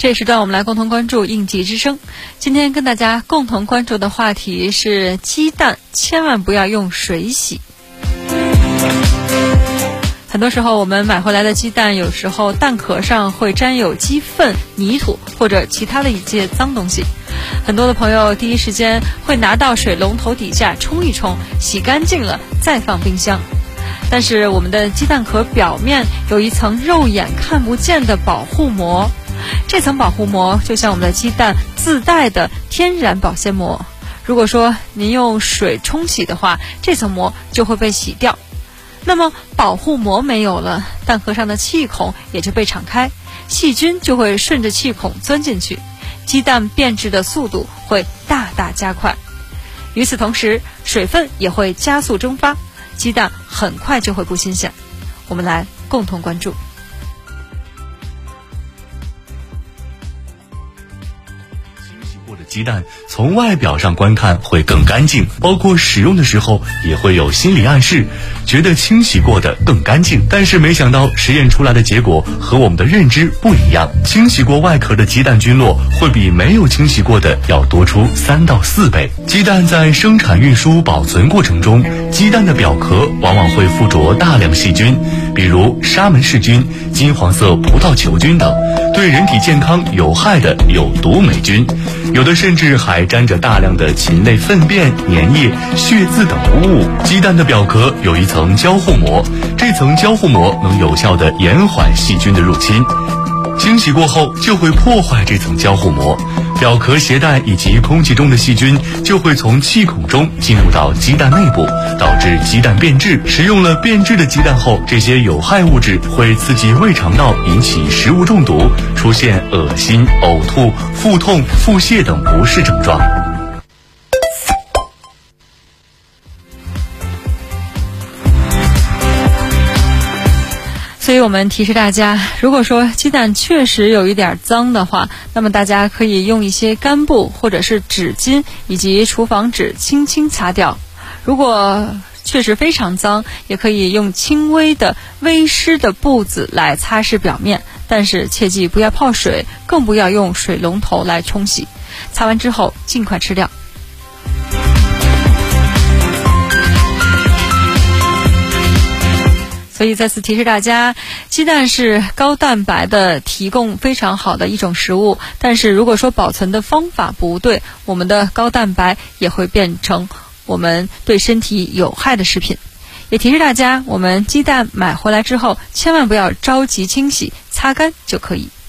这时段我们来共同关注应急之声。今天跟大家共同关注的话题是鸡蛋千万不要用水洗。很多时候我们买回来的鸡蛋，有时候蛋壳上会沾有鸡粪、泥土或者其他的一些脏东西。很多的朋友第一时间会拿到水龙头底下冲一冲，洗干净了再放冰箱。但是我们的鸡蛋壳表面有一层肉眼看不见的保护膜，这层保护膜就像我们的鸡蛋自带的天然保鲜膜。如果说您用水冲洗的话，这层膜就会被洗掉。那么保护膜没有了，蛋壳上的气孔也就被敞开，细菌就会顺着气孔钻进去，鸡蛋变质的速度会大大加快。与此同时，水分也会加速蒸发，鸡蛋很快就会不新鲜。我们来共同关注。 鸡蛋从外表上观看会更干净，包括使用的时候也会有心理暗示，觉得清洗过的更干净。但是没想到实验出来的结果和我们的认知不一样，清洗过外壳的鸡蛋菌落会比没有清洗过的要多出3到4倍。鸡蛋在生产、运输、保存过程中，鸡蛋的表壳往往会附着大量细菌，比如沙门氏菌、金黄色葡萄球菌等，对人体健康有害的有毒霉菌，有的甚至还沾着大量的禽类粪便、粘液、血渍等污物。鸡蛋的表壳有一层交互膜，这层交互膜能有效地延缓细菌的入侵，清洗过后就会破坏这层交互膜，表壳携带以及空气中的细菌就会从气孔中进入到鸡蛋内部，导致鸡蛋变质。食用了变质的鸡蛋后，这些有害物质会刺激胃肠道，引起食物中毒，出现恶心、呕吐、腹痛、腹泻等不适症状。 所以我们提示大家，如果说鸡蛋确实有一点脏的话，那么大家可以用一些干布或者是纸巾以及厨房纸轻轻擦掉。如果确实非常脏，也可以用轻微的微湿的布子来擦拭表面，但是切记不要泡水，更不要用水龙头来冲洗。擦完之后尽快吃掉。所以再次提示大家，鸡蛋是高蛋白的提供非常好的一种食物，但是如果说保存的方法不对，我们的高蛋白也会变成我们对身体有害的食品。也提示大家，我们鸡蛋买回来之后千万不要着急清洗，擦干就可以。